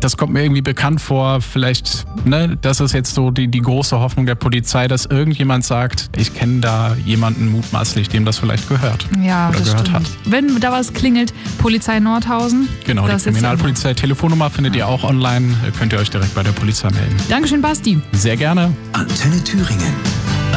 das kommt mir irgendwie bekannt vor. Vielleicht, ne, das ist jetzt so die große Hoffnung der Polizei, dass irgendjemand sagt, ich kenne da jemanden mutmaßlich, dem das vielleicht gehört. Ja, oder das gehört stimmt. hat. Wenn da was klingelt, Polizei Nordhausen. Genau, die Kriminalpolizei-Telefonnummer findet ihr auch online. Könnt ihr euch direkt bei der Polizei melden. Dankeschön, Basti. Sehr gerne. Antenne Thüringen.